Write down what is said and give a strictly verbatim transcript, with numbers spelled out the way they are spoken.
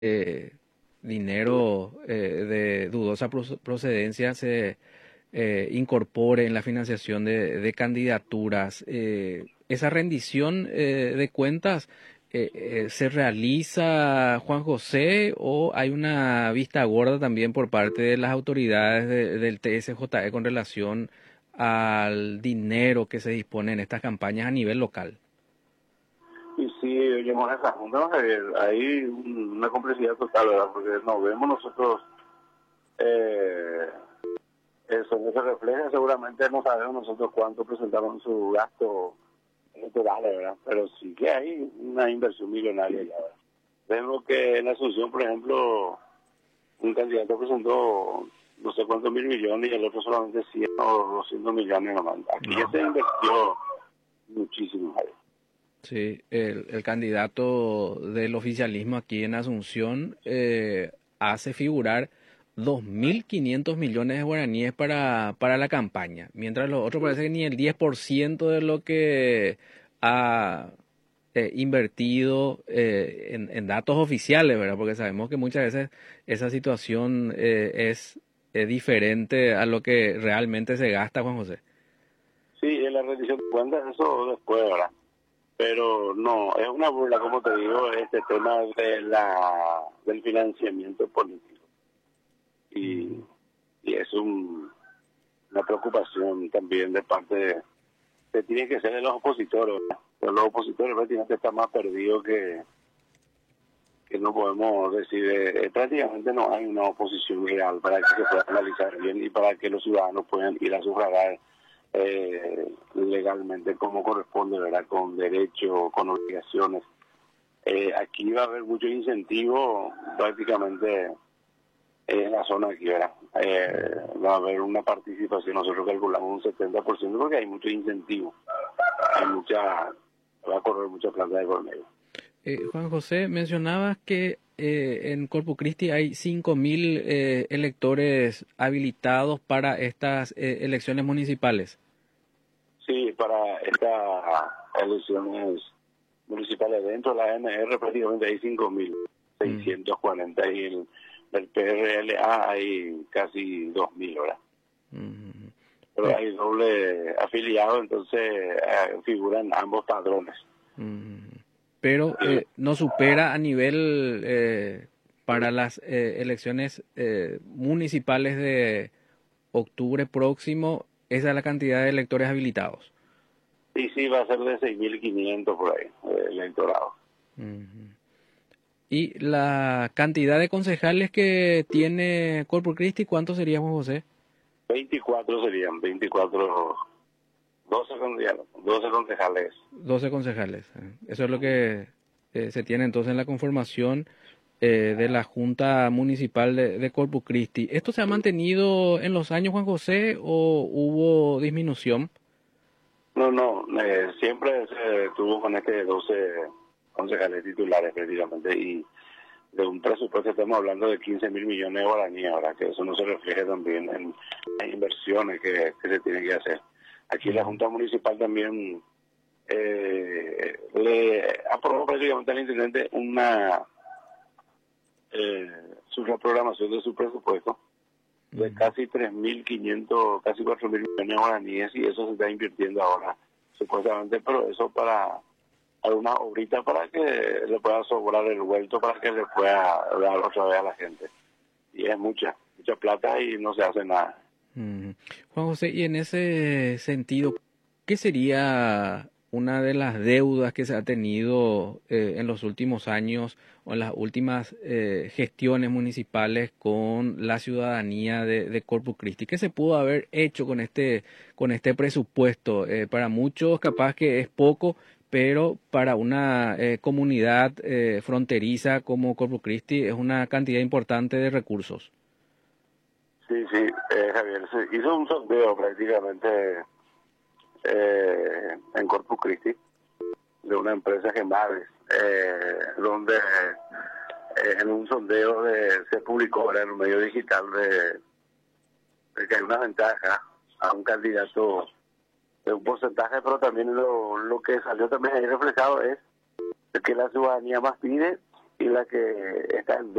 eh, dinero eh, de dudosa proc- procedencia se eh, incorpore en la financiación de, de candidaturas. Eh, esa rendición eh, de cuentas eh, eh, ¿se realiza, Juan José, o hay una vista gorda también por parte de las autoridades de- del T S J E con relación al dinero que se dispone en estas campañas a nivel local? Y sí, oye, esa junta, Javier, hay un- una complejidad total, ¿verdad? Porque nos vemos nosotros, eh, eso no se refleja, seguramente no sabemos nosotros cuánto presentaron su gasto electoral, ¿verdad? Pero sí que hay una inversión millonaria ya, ¿verdad? Vemos que en la Asunción, por ejemplo, un candidato presentó no sé cuántos mil millones y el otro solamente cien o doscientos millones nomás. Aquí ya se invirtió muchísimo, Javier. Sí, el, el candidato del oficialismo aquí en Asunción eh, hace figurar dos mil quinientos millones de guaraníes para, para la campaña, mientras los otros parece que ni el diez por ciento de lo que ha eh, invertido eh, en, en datos oficiales, ¿verdad? Porque sabemos que muchas veces esa situación eh, es, es diferente a lo que realmente se gasta, Juan José. Sí, en la rendición de cuentas, eso después, ¿verdad? Pero no, es una burla, como te digo, este tema de la del financiamiento político. Y, y es un, una preocupación también de parte de, que tiene que ser de los opositores, ¿verdad? Pero los opositores prácticamente están más perdidos que, que no podemos decir, eh, prácticamente no hay una oposición real para que se pueda analizar bien y para que los ciudadanos puedan ir a sufragar eh, legalmente como corresponde, ¿verdad? Con derecho, con obligaciones. Eh, aquí va a haber mucho incentivo prácticamente en la zona aquí, ¿verdad? Eh, va a haber una participación, nosotros calculamos un setenta por ciento porque hay mucho incentivo, hay mucha, va a correr mucha plata de por medio. Eh, Juan José, mencionabas que eh, en Corpus Christi hay cinco mil eh, electores habilitados para estas eh, elecciones municipales. Sí, para estas elecciones municipales dentro de la A M R prácticamente hay cinco mil Mm, seiscientos cuarenta y el, el P R L A hay casi dos mil, ¿verdad? mm, Pero pe- hay doble afiliado, entonces eh, figuran ambos padrones. mm. Pero Y, eh, no supera a nivel eh, para las eh, elecciones eh, municipales de octubre próximo, esa es la cantidad de electores habilitados. y sí, va a ser de seis mil quinientos por ahí, eh, el electorado. Ujú. Y la cantidad de concejales que tiene Corpus Christi, ¿cuánto sería, Juan José? veinticuatro serían, veinticuatro, doce, con- doce concejales. Doce concejales. eh. Eso es lo que eh, se tiene entonces en la conformación eh, de la Junta Municipal de, de Corpus Christi. ¿Esto se ha mantenido en los años, Juan José, o hubo disminución? No, no, eh, siempre se tuvo con este doce concejales titulares prácticamente y de un presupuesto estamos hablando de quince mil millones de guaraníes, ahora que eso no se refleja también en las inversiones que, que se tienen que hacer. Aquí la Ujú, Junta Municipal también eh, le aprobó prácticamente al intendente una eh, su reprogramación de su presupuesto de ujú. casi tres mil quinientos, casi cuatro mil millones de guaraníes y eso se está invirtiendo ahora supuestamente, pero eso para alguna obrita para que le pueda sobrar el vuelto para que le pueda dar otra vez a la gente. Y es mucha, mucha plata y no se hace nada. Mm. Juan José, y en ese sentido, ¿qué sería una de las deudas que se ha tenido eh, en los últimos años o en las últimas eh, gestiones municipales con la ciudadanía de, de Corpus Christi? ¿Qué se pudo haber hecho con este, con este presupuesto? Eh, para muchos capaz que es poco, pero para una eh, comunidad eh, fronteriza como Corpus Christi es una cantidad importante de recursos. Sí, sí, eh, Javier, se hizo un sondeo prácticamente eh, en Corpus Christi de una empresa Gemares, eh, donde eh, en un sondeo de, se publicó ahora en un medio digital de, de que hay una ventaja a un candidato de un porcentaje, pero también lo, lo que salió también ahí reflejado es que la ciudadanía más pide y la que está en